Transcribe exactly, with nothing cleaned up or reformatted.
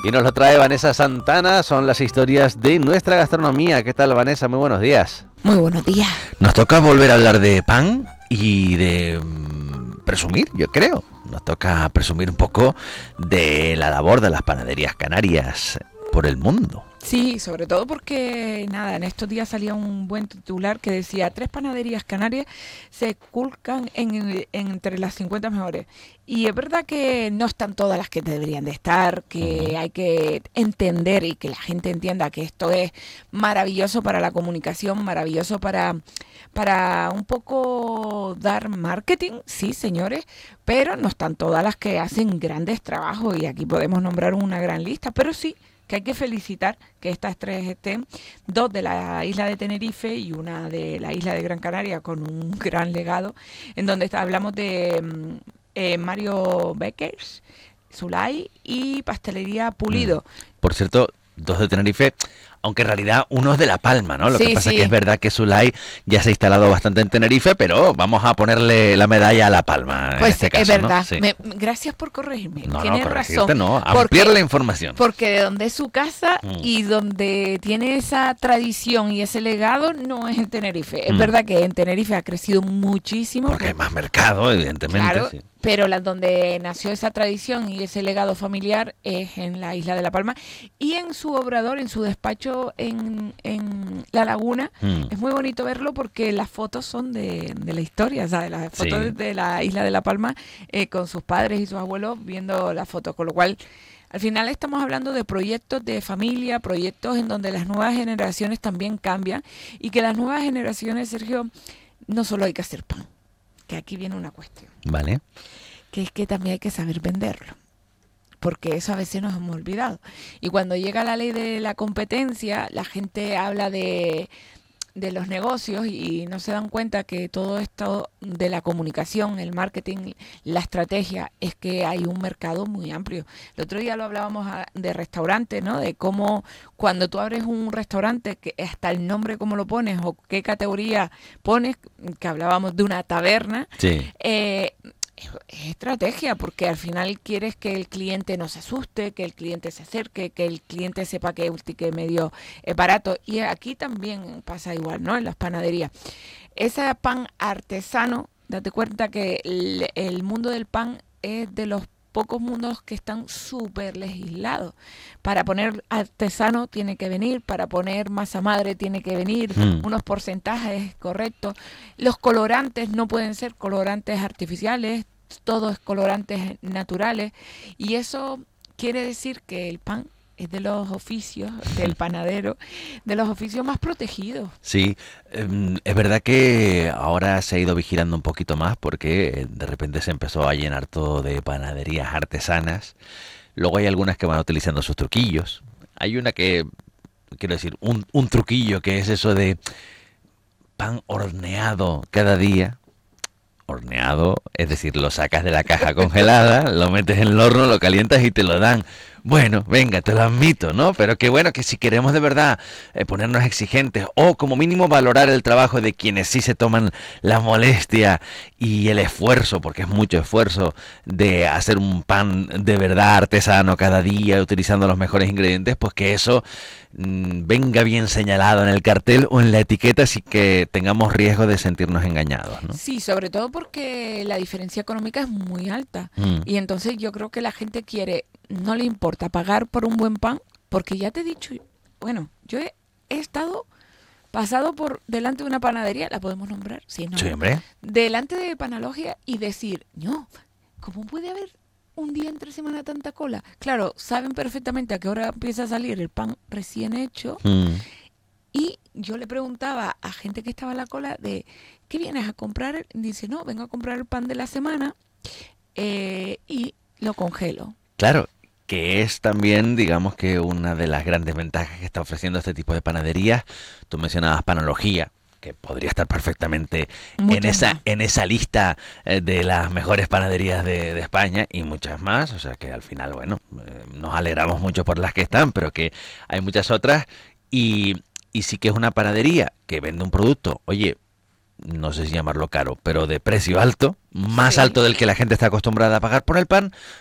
Y nos lo trae Vanessa Santana, son las historias de nuestra gastronomía. ¿Qué tal, Vanessa? Muy buenos días. Muy buenos días. Nos toca volver a hablar de pan y de mmm, presumir, yo creo. Nos toca presumir un poco de la labor de las panaderías canarias por el mundo. Sí, sobre todo porque, nada, en estos días salía un buen titular que decía tres panaderías canarias se culcan en, en, entre las cincuenta mejores. Y es verdad que no están todas las que deberían de estar, que hay que entender y que la gente entienda que esto es maravilloso para la comunicación, maravilloso para, para un poco dar marketing, sí, señores, pero no están todas las que hacen grandes trabajos y aquí podemos nombrar una gran lista, pero sí que hay que felicitar que estas tres estén, dos de la isla de Tenerife y una de la isla de Gran Canaria con un gran legado, en donde está, hablamos de eh, Mario Beckers, Zulay y Pastelería Pulido. Por cierto, dos de Tenerife, aunque en realidad uno es de La Palma, ¿no? Lo sí, que pasa sí. es que es verdad que Zulay ya se ha instalado bastante en Tenerife, pero vamos a ponerle la medalla a La Palma pues en este caso, es verdad. ¿no? Sí. Me, gracias por corregirme. No, Tienes no, razón. No, ampliar porque, la información. Porque de donde es su casa mm. y donde tiene esa tradición y ese legado no es en Tenerife. Es mm. verdad que en Tenerife ha crecido muchísimo. Porque hay más mercado, evidentemente. Claro, sí. Pero la, donde nació esa tradición y ese legado familiar es en la isla de La Palma y en su obrador, en su despacho en, en La Laguna. Mm. Es muy bonito verlo porque las fotos son de, de la historia, ¿sabes? Las fotos sí. de la isla de La Palma eh, con sus padres y sus abuelos viendo las fotos, con lo cual al final estamos hablando de proyectos de familia, proyectos en donde las nuevas generaciones también cambian y que las nuevas generaciones, Sergio, no solo hay que hacer pan, que aquí viene una cuestión. Vale. Que es que también hay que saber venderlo, porque eso a veces nos hemos olvidado. Y cuando llega la ley de la competencia, la gente habla de, de los negocios y no se dan cuenta que todo esto de la comunicación, el marketing, la estrategia, es que hay un mercado muy amplio. El otro día lo hablábamos de restaurantes, ¿no? De cómo cuando tú abres un restaurante, que hasta el nombre cómo lo pones o qué categoría pones, que hablábamos de una taberna, sí. eh, es estrategia, porque al final quieres que el cliente no se asuste, que el cliente se acerque, que el cliente sepa que un ticket medio es barato. Y aquí también pasa igual, ¿no? En las panaderías. Ese pan artesano, date cuenta que el, el mundo del pan es de los pocos mundos que están súper legislados. Para poner artesano tiene que venir, para poner masa madre tiene que venir, mm. unos porcentajes correctos. Los colorantes no pueden ser colorantes artificiales, todo es colorantes naturales. Y eso quiere decir que el pan es de los oficios del panadero, de los oficios más protegidos. Sí, es verdad que ahora se ha ido vigilando un poquito más porque de repente se empezó a llenar todo de panaderías artesanas. Luego hay algunas que van utilizando sus truquillos. Hay una que, quiero decir, un, un truquillo que es eso de pan horneado cada día. Horneado, es decir, lo sacas de la caja congelada, lo metes en el horno, lo calientas y te lo dan. Bueno, venga, te lo admito, ¿no? Pero qué bueno que si queremos de verdad eh, ponernos exigentes o como mínimo valorar el trabajo de quienes sí se toman la molestia y el esfuerzo, porque es mucho esfuerzo, de hacer un pan de verdad artesano cada día utilizando los mejores ingredientes, pues que eso mmm, venga bien señalado en el cartel o en la etiqueta sin que tengamos riesgo de sentirnos engañados, ¿no? Sí, sobre todo porque la diferencia económica es muy alta mm. y entonces yo creo que la gente quiere, no le importa pagar por un buen pan, porque ya te he dicho, bueno, yo he, he estado pasado por delante de una panadería, ¿la podemos nombrar? Sí, no. Sí, hombre. Delante de Panalogia y decir, no, ¿cómo puede haber un día entre semana tanta cola? Claro, saben perfectamente a qué hora empieza a salir el pan recién hecho mm. y yo le preguntaba a gente que estaba en la cola de, ¿qué vienes a comprar? Y dice, no, vengo a comprar el pan de la semana eh, y lo congelo. Claro, que es también, digamos que una de las grandes ventajas que está ofreciendo este tipo de panaderías. Tú mencionabas Panalogía, que podría estar perfectamente en esa, en esa lista de las mejores panaderías de, de España y muchas más. O sea que al final, bueno, eh, nos alegramos mucho por las que están, pero que hay muchas otras. Y, y sí que es una panadería que vende un producto, oye, no sé si llamarlo caro, pero de precio alto, más sí. alto del que la gente está acostumbrada a pagar por el pan,